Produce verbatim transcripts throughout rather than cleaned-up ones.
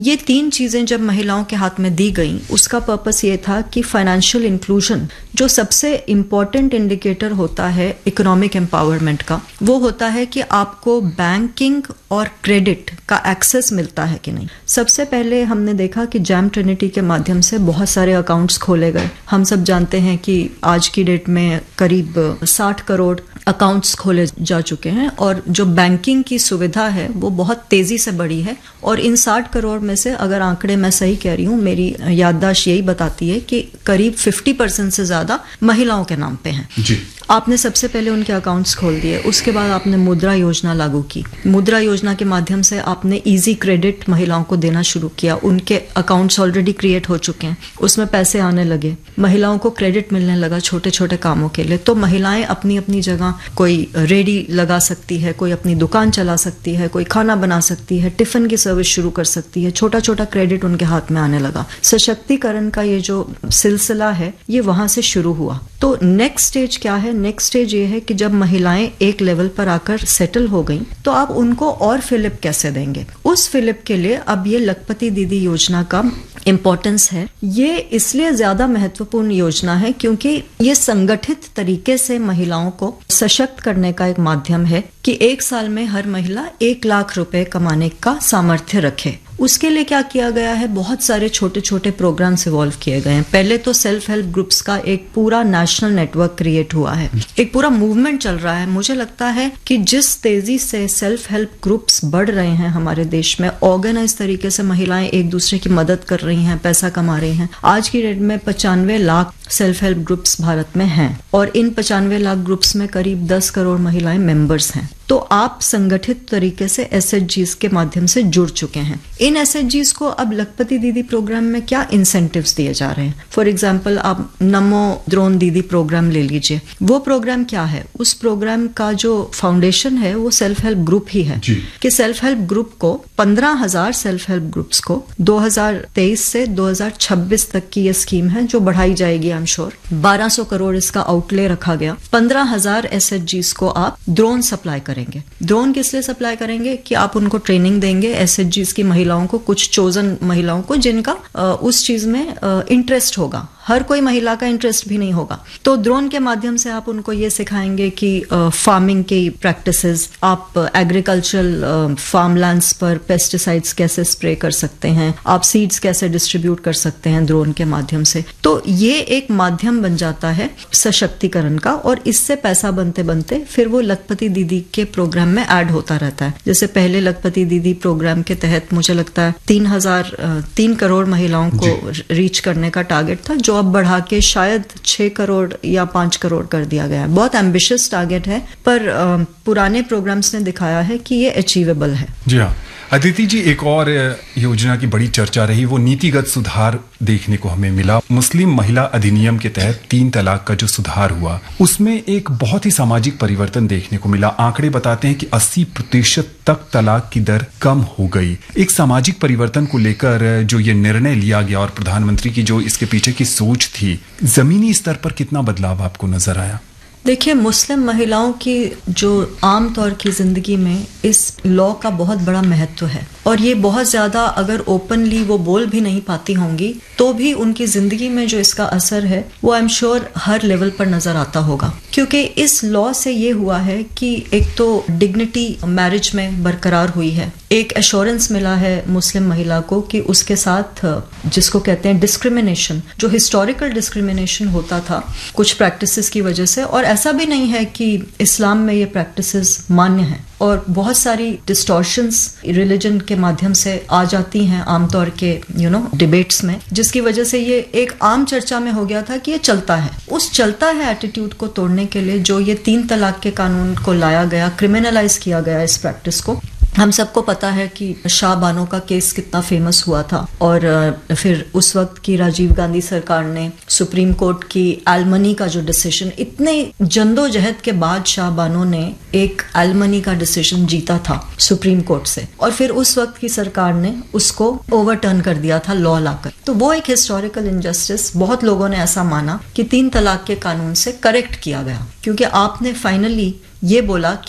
ये तीन चीजें जब महिलाओं के हाथ में दी गई, उसका पर्पस ये था कि फाइनेंशियल इंक्लूजन, जो सबसे इम्पोर्टेंट इंडिकेटर होता है इकोनॉमिक एम्पावरमेंट का, वो होता है कि आपको बैंकिंग और क्रेडिट का एक्सेस मिलता है कि नहीं। सबसे पहले हमने देखा कि जैम ट्रिनिटी के माध्यम से बहुत सारे अकाउंट्स खोले गए। हम सब जानते हैं कि आज की डेट में करीब साठ करोड़ अकाउंट्स खोले जा चुके हैं और जो बैंकिंग की सुविधा है वो बहुत तेजी से बढ़ी है। और इन साठ करोड़ में से, अगर आंकड़े मैं सही कह रही हूँ, मेरी याददाश्त यही बताती है कि करीब पचास परसेंट से ज्यादा महिलाओं के नाम पे हैं। जी। आपने सबसे पहले उनके अकाउंट्स खोल दिए, उसके बाद आपने मुद्रा योजना लागू की। मुद्रा योजना के माध्यम से आपने इजी क्रेडिट महिलाओं को देना शुरू किया। उनके अकाउंट्स ऑलरेडी क्रिएट हो चुके हैं, उसमें पैसे आने लगे, महिलाओं को क्रेडिट मिलने लगा छोटे छोटे कामों के लिए। तो महिलाएं अपनी अपनी जगह, कोई रेडी लगा सकती है, कोई अपनी दुकान चला सकती है, कोई खाना बना सकती है, टिफिन की सर्विस शुरू कर सकती है। छोटा छोटा क्रेडिट उनके हाथ में आने लगा। सशक्तिकरण का ये जो सिलसिला है ये वहां से शुरू हुआ। तो नेक्स्ट स्टेज क्या है? नेक्स्ट स्टेज ये है कि जब महिलाएं एक लेवल पर आकर सेटल हो गई तो आप उनको और फिलिप कैसे देंगे? उस फिलिप के लिए अब ये लखपति दीदी योजना का इम्पोर्टेंस है। ये इसलिए ज्यादा महत्वपूर्ण योजना है क्योंकि ये संगठित तरीके से महिलाओं को सशक्त करने का एक माध्यम है कि एक साल में हर महिला एक लाख रुपए कमाने का सामर्थ्य रखे। उसके लिए क्या किया गया है? बहुत सारे छोटे छोटे प्रोग्राम्स इवॉल्व किए गए हैं। पहले तो सेल्फ हेल्प ग्रुप्स का एक पूरा नेशनल नेटवर्क क्रिएट हुआ है, एक पूरा मूवमेंट चल रहा है। मुझे लगता है कि जिस तेजी से सेल्फ हेल्प ग्रुप्स बढ़ रहे हैं हमारे देश में, ऑर्गेनाइज तरीके से महिलाएं एक दूसरे की मदद कर रही हैं, पैसा कमा रही हैं। आज की डेट में पचानवे lakh self help groups Bharat में हैं और इन पचानवे लाख ग्रुप्स में करीब दस करोड़ महिलाएं मेंबर्स हैं। तो आप संगठित तरीके से एस एच जीज के माध्यम से जुड़ चुके हैं। इन एस एच जीज को अब लखपति दीदी प्रोग्राम में क्या इंसेंटिव्स दिए जा रहे हैं? फॉर एग्जाम्पल, आप नमो ड्रोन दीदी प्रोग्राम ले लीजिए। वो प्रोग्राम क्या है? उस प्रोग्राम का जो फाउंडेशन है वो सेल्फ हेल्प ग्रुप ही है कि सेल्फ हेल्प ग्रुप को पंद्रह हजार सेल्फ हेल्प ग्रुप्स को दो हजार तेईस से दो हजार छब्बीस तक की ये स्कीम है जो बढ़ाई जाएगी। आई एम श्योर बारह सौ करोड़ इसका आउटले रखा गया। पंद्रह हजार एस एच जीज को आप ड्रोन सप्लाई करेंगे। ड्रोन किस लिए सप्लाई करेंगे? कि आप उनको ट्रेनिंग देंगे, एस एच जीज की महिलाओं को, कुछ चोजन महिलाओं को जिनका आ, उस चीज में इंटरेस्ट होगा। हर कोई महिला का इंटरेस्ट भी नहीं होगा। तो ड्रोन के माध्यम से आप उनको ये सिखाएंगे कि फार्मिंग की प्रैक्टिसेस, आप एग्रीकल्चरल फार्मलैंड्स पर पेस्टिसाइड्स कैसे स्प्रे कर सकते हैं, आप सीड्स कैसे डिस्ट्रीब्यूट कर सकते हैं ड्रोन के माध्यम से। तो ये एक माध्यम बन जाता है सशक्तिकरण का और इससे पैसा बनते बनते फिर वो लखपति दीदी के प्रोग्राम में ऐड होता रहता है। जैसे पहले लखपति दीदी प्रोग्राम के तहत मुझे लगता है तीन हजार तीन करोड़ महिलाओं को रीच करने का टारगेट था, जो अब बढ़ा के शायद छह करोड़ या पांच करोड़ कर दिया गया है। बहुत एम्बिशियस टारगेट है, पर आ, पुराने प्रोग्राम्स ने दिखाया है कि ये अचीवेबल है। जी हाँ अदिति जी, एक और योजना की बड़ी चर्चा रही, वो नीतिगत सुधार देखने को हमें मिला। मुस्लिम महिला अधिनियम के तहत तीन तलाक का जो सुधार हुआ, उसमें एक बहुत ही सामाजिक परिवर्तन देखने को मिला। आंकड़े बताते हैं कि अस्सी प्रतिशत तक तलाक की दर कम हो गई। एक सामाजिक परिवर्तन को लेकर जो ये निर्णय लिया गया और प्रधानमंत्री की जो इसके पीछे की सोच थी, जमीनी स्तर पर कितना बदलाव आपको नजर आया? देखिए, मुस्लिम महिलाओं की जो आम तौर की जिंदगी में इस लॉ का बहुत बड़ा महत्व है और ये बहुत ज्यादा, अगर ओपनली वो बोल भी नहीं पाती होंगी तो भी उनकी जिंदगी में जो इसका असर है वो I am sure her level पर नजर आता होगा। क्योंकि इस लॉ से ये हुआ है कि एक तो डिग्निटी मैरिज में बरकरार हुई है, एक एश्योरेंस मिला है मुस्लिम महिला को कि उसके साथ जिसको कहते हैं डिस्क्रिमिनेशन, जो हिस्टोरिकल डिस्क्रिमिनेशन होता था कुछ प्रैक्टिसेस की वजह से, और ऐसा भी नहीं है कि इस्लाम में ये प्रैक्टिसेस मान्य हैं, और बहुत सारी डिस्टॉर्शंस रिलीजन के माध्यम से आ जाती हैं आमतौर के यू नो डिबेट्स में, जिसकी वजह से ये एक आम चर्चा में हो गया था कि ये चलता है। उस चलता है एटीट्यूड को तोड़ने के लिए जो ये तीन तलाक के कानून को लाया गया, क्रिमिनलाइज किया गया इस प्रैक्टिस को। हम सबको पता है कि शाह बानो का केस कितना फेमस हुआ था, और फिर उस वक्त की राजीव गांधी सरकार ने सुप्रीम कोर्ट की एलमनी का जो डिसीजन, इतने जंदोजहद के बाद शाह बानो ने एक एलमनी का डिसीजन जीता था सुप्रीम कोर्ट से, और फिर उस वक्त की सरकार ने उसको ओवरटर्न कर दिया था लॉ लाकर। तो वो एक हिस्टोरिकल इनजस्टिस, बहुत लोगों ने ऐसा माना कि तीन तलाक के कानून से करेक्ट किया गया, क्योंकि आपने फाइनली ये बोला कि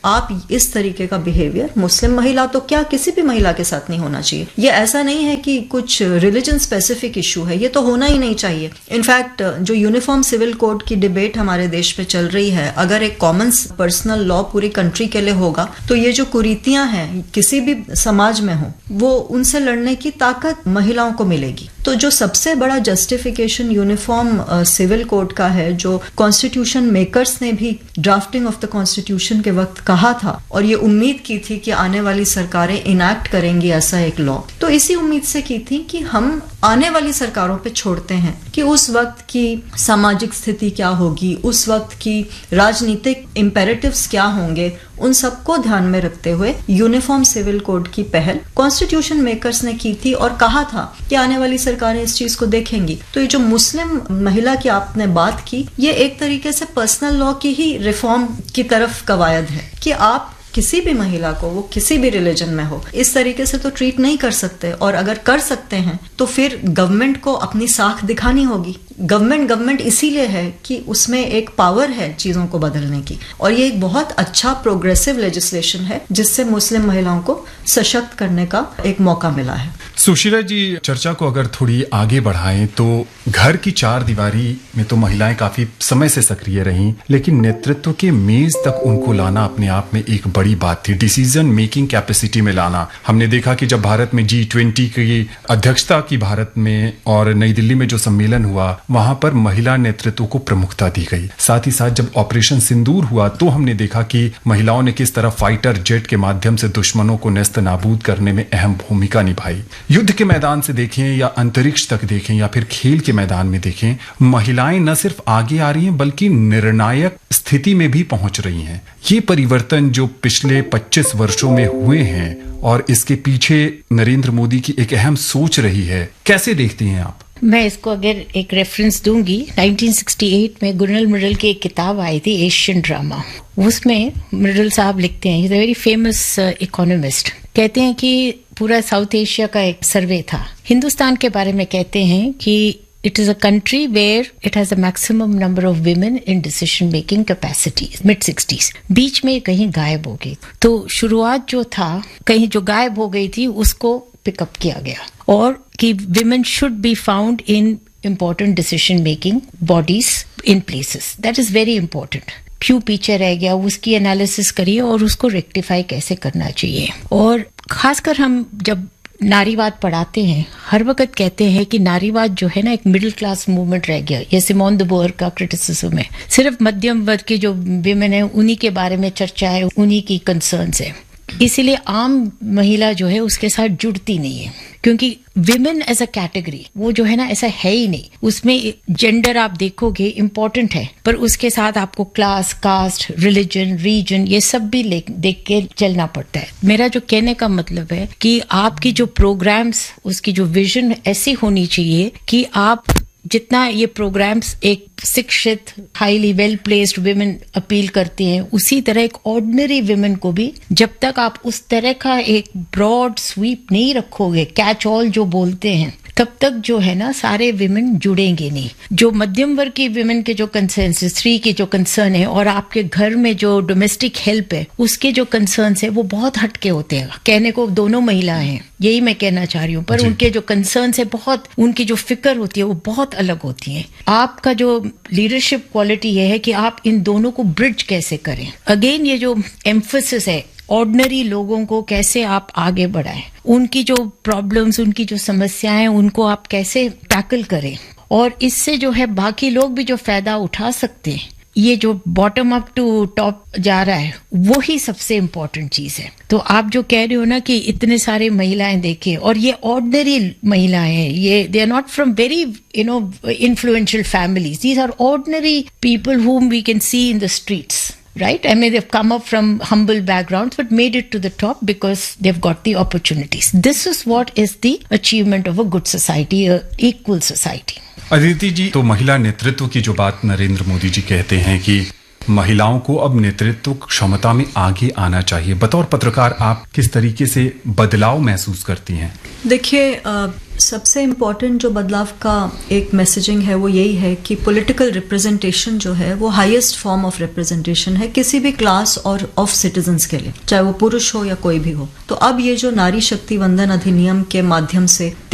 आप इस तरीके का बिहेवियर मुस्लिम महिला तो क्या किसी भी महिला के साथ नहीं होना चाहिए। ये ऐसा नहीं है कि कुछ रिलीजन स्पेसिफिक इशू है, ये तो होना ही नहीं चाहिए। इनफैक्ट जो यूनिफॉर्म सिविल कोड की डिबेट हमारे देश में चल रही है, अगर एक कॉमन पर्सनल लॉ पूरी कंट्री के लिए होगा तो ये जो कुरीतियां हैं किसी भी समाज में हो, वो उनसे लड़ने की ताकत महिलाओं को मिलेगी। तो जो सबसे बड़ा जस्टिफिकेशन यूनिफॉर्म सिविल कोड का है, जो कॉन्स्टिट्यूशन मेकर्स ने भी ड्राफ्टिंग ऑफ द कॉन्स्टिट्यूशन के वक्त कहा था और ये उम्मीद की थी कि आने वाली सरकारें इनैक्ट करेंगी ऐसा एक लॉ, तो इसी उम्मीद से की थी कि हम आने वाली सरकारों पे छोड़ते हैं कि उस वक्त की सामाजिक स्थिति क्या होगी, उस वक्त की राजनीतिक इम्पेरेटिव्स क्या होंगे, उन सबको ध्यान में रखते हुए यूनिफॉर्म सिविल कोड की पहल कॉन्स्टिट्यूशन मेकर्स ने की थी और कहा था कि आने वाली सरकारें इस चीज को देखेंगी। तो ये जो मुस्लिम महिला की आपने बात की, ये एक तरीके से पर्सनल लॉ की ही रिफॉर्म की तरफ कवायद है कि आप किसी भी महिला को, वो किसी भी रिलीजन में हो, इस तरीके से तो ट्रीट नहीं कर सकते, और अगर कर सकते हैं तो फिर गवर्नमेंट को अपनी साख दिखानी होगी। गवर्नमेंट गवर्नमेंट इसीलिए है कि उसमें एक पावर है चीजों को बदलने की, और ये एक बहुत अच्छा प्रोग्रेसिव लेजिस्लेशन है जिससे मुस्लिम महिलाओं को सशक्त करने का एक मौका मिला है। सुशीला जी, चर्चा को अगर थोड़ी आगे बढ़ाएं तो घर की चार दीवारी में तो महिलाएं काफी समय से सक्रिय रहीं, लेकिन नेतृत्व के मेज तक उनको लाना अपने आप में एक बड़ी बात थी, डिसीजन मेकिंग कैपेसिटी में लाना। हमने देखा कि जब भारत में जी ट्वेंटी की अध्यक्षता की भारत में और नई दिल्ली में जो सम्मेलन हुआ, वहां पर महिला नेतृत्व को प्रमुखता दी गई। साथ ही साथ जब ऑपरेशन सिंदूर हुआ तो हमने देखा कि महिलाओं ने किस तरह फाइटर जेट के माध्यम से दुश्मनों को नेस्त नाबूद करने में अहम भूमिका निभाई। युद्ध के मैदान से देखें या अंतरिक्ष तक देखें या फिर खेल के मैदान में देखें, महिलाएं न सिर्फ आगे आ रही हैं बल्कि निर्णायक स्थिति में भी पहुंच रही हैं। ये परिवर्तन जो पिछले पच्चीस वर्षों में हुए हैं और इसके पीछे नरेंद्र मोदी की एक अहम सोच रही है, कैसे देखती हैं आप? मैं इसको अगर एक रेफरेंस दूंगी, नाइनटीन सिक्सटी एट में गुरनल मिडल की एक किताब आई थी एशियन ड्रामा। उसमें मिडल साहब लिखते हैं, he is a very famous economist, कहते हैं कि पूरा साउथ एशिया का एक सर्वे था, हिंदुस्तान के बारे में कहते हैं कि it is a country where it has a maximum number of women in decision making capacity, mid sixties. बीच में कहीं गायब हो गई, तो शुरुआत जो था कहीं जो गायब हो गई थी उसको पिकअप किया गया, और कि women should be found in important decision making bodies in places, that is very important। क्यों पीछे रह गया, उसकी एनालिसिस करिए और उसको रेक्टिफाई कैसे करना चाहिए। और खासकर हम जब नारीवाद पढ़ाते हैं, हर वक्त कहते हैं कि नारीवाद जो है ना एक मिडिल क्लास मूवमेंट रह गया। ये सिमोन द बोअर का क्रिटिसिज्म है, सिर्फ मध्यम वर्ग के जो विमेन है उन्हीं के बारे में चर्चा है, उन्हीं की कंसर्न्स है, इसीलिए आम महिला जो है उसके साथ जुड़ती नहीं है, क्योंकि विमेन एज अ कैटेगरी वो जो है ना ऐसा है ही नहीं। उसमें जेंडर आप देखोगे इम्पोर्टेंट है, पर उसके साथ आपको क्लास, कास्ट, रिलीजन, रीजन ये सब भी देख के चलना पड़ता है। मेरा जो कहने का मतलब है कि आपकी जो प्रोग्राम्स, उसकी जो विजन ऐसी होनी चाहिए कि आप जितना ये प्रोग्राम्स एक शिक्षित highly well placed women appeal करती हैं, उसी तरह एक ऑर्डिनरी विमेन को भी जब तक आप उस तरह का एक ब्रॉड स्वीप नहीं रखोगे, कैच ऑल जो बोलते हैं, तब तक जो है ना सारे विमेन जुड़ेंगे नहीं। जो मध्यम वर्ग की विमेन के जो कंसर्न है, स्त्री की जो कंसर्न है, और आपके घर में जो डोमेस्टिक हेल्प है उसके जो कंसर्न है, वो बहुत हटके होते हैं। कहने को दोनों महिलाएं हैं, यही मैं कहना चाह रही हूँ, पर उनके जो कंसर्न है बहुत, उनकी जो फिक्र होती है वो बहुत अलग होती है। आपका जो लीडरशिप क्वालिटी ये है कि आप इन दोनों को ब्रिज कैसे करें। अगेन ये जो एम्फोसिस है, ऑर्डिनरी लोगों को कैसे आप आगे बढ़ाएं, उनकी जो प्रॉब्लम्स, उनकी जो समस्याएं, उनको आप कैसे टैकल करें, और इससे जो है बाकी लोग भी जो फायदा उठा सकते हैं। ये जो बॉटम अप टू टॉप जा रहा है वो ही सबसे इम्पोर्टेंट चीज है। तो आप जो कह रहे हो ना कि इतने सारे महिलाएं देखे, और ये ऑर्डिनरी महिलाएं हैं, ये they are not from very you know influential families, these are ordinary people whom we can see in the streets. Right? I mean, they've come up from humble backgrounds but made it to the top because they've got the opportunities. This is what is the achievement of a good society, a equal society. Aditi जी, तो महिला नेतृत्व की जो बात नरेंद्र मोदी जी कहते हैं कि महिलाओं को अब नेतृत्व क्षमता में आगे आना चाहिए, बतौर पत्रकार आप किस तरीके से बदलाव महसूस करती हैं? देखिए, सबसे इम्पोर्टेंट जो बदलाव का एक मैसेजिंग है वो यही है कि पॉलिटिकल रिप्रेजेंटेशन जो है वो हाईएस्ट फॉर्म ऑफ रिप्रेजेंटेशन है किसी भी क्लास और ऑफ सिटीजन्स के लिए, चाहे वो पुरुष हो या कोई भी हो। तो अब ये जो नारी शक्ति वंदन अधिनियम के माध्यम से